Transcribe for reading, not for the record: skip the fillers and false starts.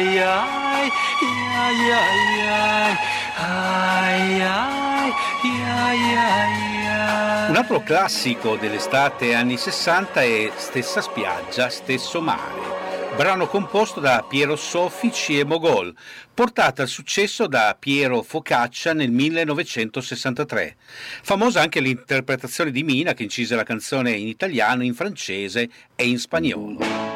Un altro classico dell'estate anni 60 è Stessa spiaggia, stesso mare, brano composto da Piero Soffici e Mogol, portata al successo da Piero Focaccia nel 1963. Famosa anche l'interpretazione di Mina, che incise la canzone in italiano, in francese e in spagnolo.